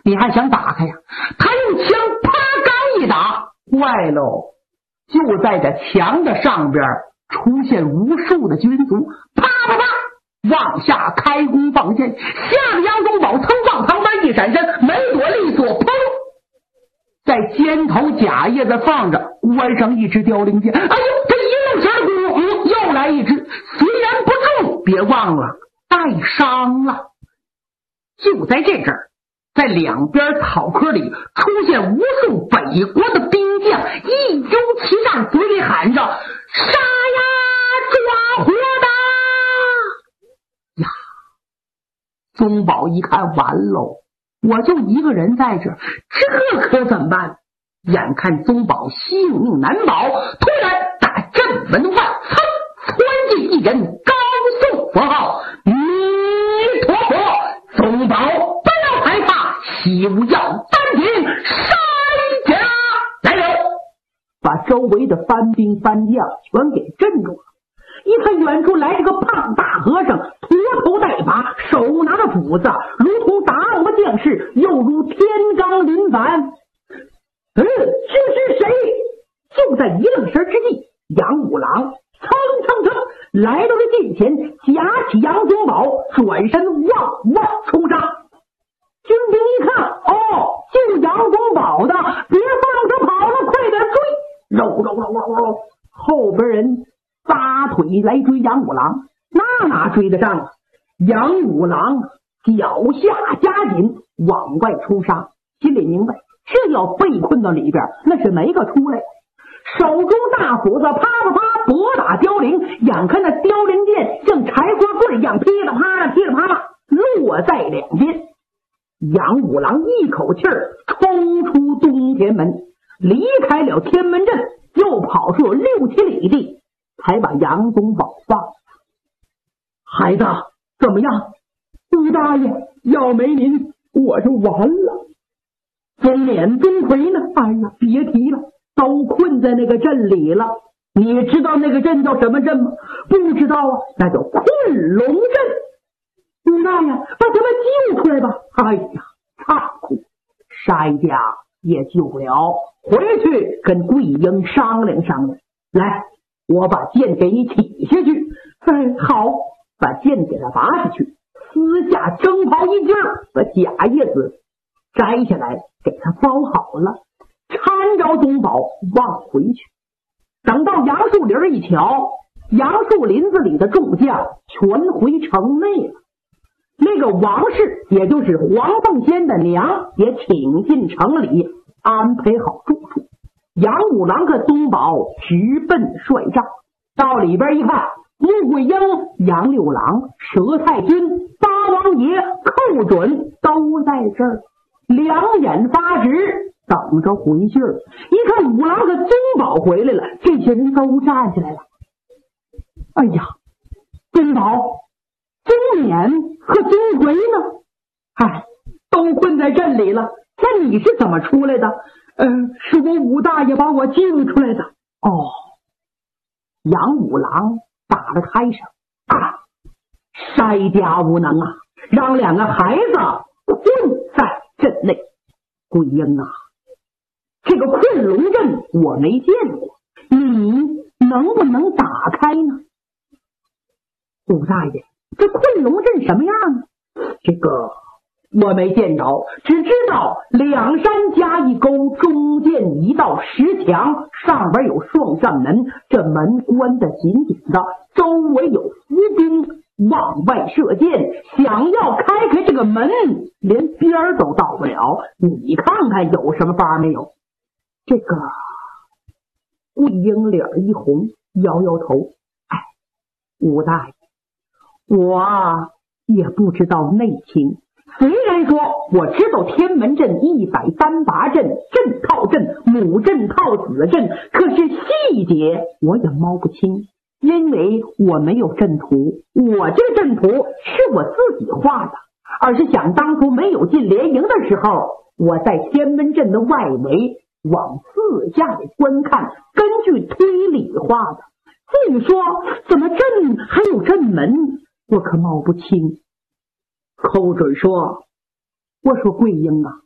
你还想打开呀？他用枪啪刚一打，坏喽！就在这墙的上边出现无数的军卒，啪啪啪往下开弓放箭，吓得杨宗保曾往旁边一闪身，没躲利索，砰，在肩头假叶子放着，关上一支凋零箭。哎呦，这一路神鼓，又来一支，虽然不中，别忘了带伤了。就在这阵儿，在两边草窠里出现无数北国的兵将，一拥其上，嘴里喊着：“杀呀，抓活的！”呀，宗保一看完喽，我就一个人在这儿，这可怎么办？眼看宗保性命难保，突然打正门外，窜进一人，高颂佛号：“弥陀佛！”宗保不要害怕，息无药，单凭山家来了，把周围的番兵番将全给镇住了。一看远处来这个胖大和尚，驼头带把，手拿着斧子，如同打我们将士，又如天罡临凡。这是谁？就在一愣神之际，杨五郎蹭蹭蹭来到了近前，夹起杨宗保，转身望冲杀。军兵一看，哦，就杨宗保的，别放他跑了，快点追！肉，后边人撒腿来追杨五郎，哪追得上啊？杨五郎脚下加紧往外冲杀，心里明白，这要被困到里边，那是没个出来。手中大斧子啪啪啪拨打凋零，眼看那凋零箭像柴火棍一样噼里啪啦落在两边。杨五郎一口气儿冲出东天门，离开了天门阵，又跑出6、7里地，才把杨宗保放了。孩子怎么样？吴大爷，要没您我就完了。宗冕宗魁呢？哎呀，别提了，都困在那个阵里了。你知道那个阵叫什么阵吗？不知道啊，那叫困龙阵。吴大爷，把他们救出来吧。哎呀，残酷，筛家也救不了，回去跟桂英商量商量。来，我把剑给你起下去。好，把剑给他拔下去，私下征袍一件，把假叶子摘下来给他包好了，搀着宗保往回去。等到杨树林一瞧，杨树林子里的众将全回城内了。那个王氏，也就是黄凤仙的娘，也请进城里，安排好住处。杨五郎和宗保直奔帅帐，到里边一看，穆桂英、杨六郎、佘太君、八王爷、寇准都在这儿，两眼发直，等着回信儿。一看五郎和宗保回来了，这些人都站起来了。哎呀，宗保、宗冕和宗魁呢？都困在阵里了。那你是怎么出来的？是我武大爷把我救出来的。哦，杨五郎打了开声啊，筛家无能啊，让两个孩子困在阵内。桂英啊，这个困龙阵我没见过，你能不能打开呢？武大爷，这困龙阵什么样呢？这个我没见着，只知道两山加一沟，中间一道石墙，上边有双扇门，这门关得紧紧的，周围有伏兵往外射箭，想要开这个门，连边儿都到不了。你看看有什么法没有？这个桂英脸一红，摇摇头。武大爷，我也不知道内情。虽然说我知道天门阵、138阵、阵套阵、母阵套子阵，可是细节我也摸不清，因为我没有阵图。我这个阵图是我自己画的，而是想当初没有进联营的时候，我在天门阵的外围往四下里观看，根据推理画的。至于说怎么阵还有阵门，我可摸不清。寇准说，我说桂英啊，